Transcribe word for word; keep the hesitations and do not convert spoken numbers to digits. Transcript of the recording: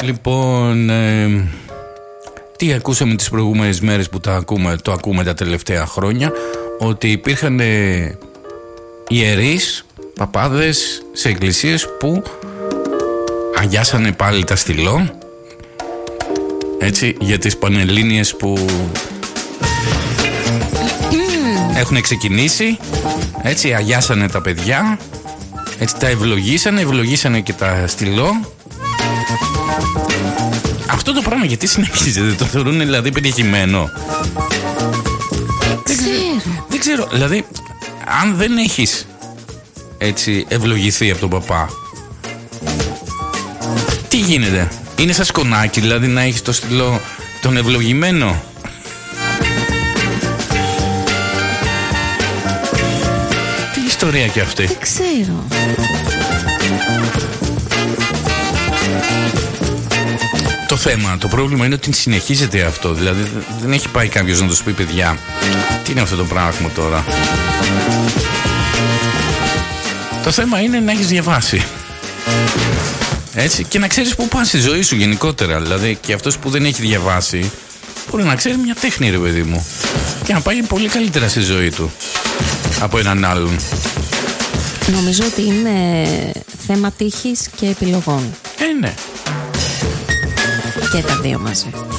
Λοιπόν, ε, τι ακούσαμε τις προηγούμενες μέρες που τα ακούμε, το ακούμε τα τελευταία χρόνια, ότι υπήρχαν ε, ιερείς, παπάδες σε εκκλησίες που αγιάσανε πάλι τα στυλό, έτσι, για τις Πανελλήνιες που mm. έχουν ξεκινήσει, έτσι, αγιάσανε τα παιδιά, έτσι, τα ευλογήσανε, ευλογήσανε και τα στυλό. Αυτό το πράγμα γιατί συνεχίζεται, το θεωρούν δηλαδή πετυχημένο? Δεν ξέρω. Δεν ξέρω, δηλαδή αν δεν έχεις έτσι ευλογηθεί από τον παπά, τι γίνεται? Είναι σαν σκονάκι, δηλαδή να έχεις το στυλό τον ευλογημένο? Τι ιστορία και αυτή? Δεν ξέρω. Το θέμα, το πρόβλημα είναι ότι συνεχίζεται αυτό. Δηλαδή δεν έχει πάει κάποιος να τους πει, παιδιά, τι είναι αυτό το πράγμα τώρα? Το θέμα είναι να έχεις διαβάσει, έτσι, και να ξέρεις που πας στη ζωή σου γενικότερα. Δηλαδή και αυτός που δεν έχει διαβάσει μπορεί να ξέρει μια τέχνη, ρε παιδί μου, και να πάει πολύ καλύτερα στη ζωή του από έναν άλλον. Νομίζω ότι είναι θέμα τύχης και επιλογών. Ε, ναι. Και τα δύο μαζί.